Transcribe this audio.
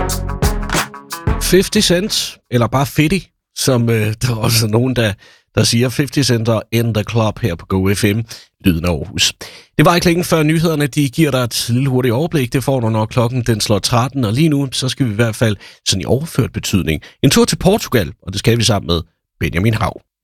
50 Cent, eller bare 50, som der er også nogen, der siger 50 Cent in the club her på Go FM, lyden af Aarhus. Det var ikke længe før nyhederne, de giver dig et lille hurtigt overblik. Det får du, når klokken den slår 13, og lige nu, så skal vi i hvert fald sådan i overført betydning en tur til Portugal, og det skal vi sammen med Benjamin Hav.